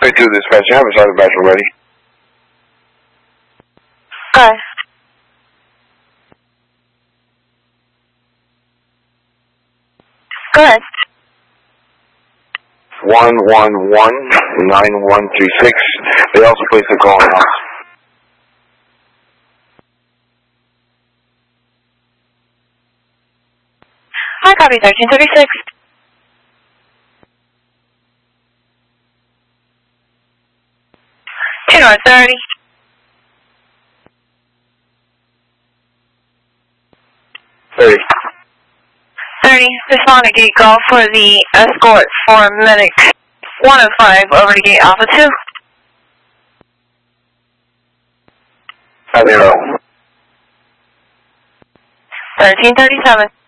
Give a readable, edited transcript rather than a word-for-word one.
Hey, to dispatcher, have a Sergeant Bachelor ready. Okay. Go ahead. 111-9136. They also placed a call on house. Hi, copy 1336. North 30. 30. Respond to gate golf for the escort for medic 105 over to gate Alpha 2. 0. 1337.